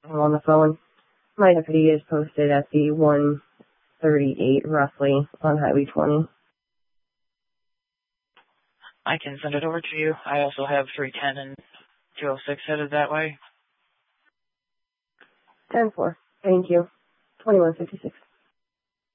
I'm on the phone. My deputy is posted at the 138 roughly on Highway 20. I can send it over to you. I also have 310 and 206 headed that way. 10-4. Thank you. 2156.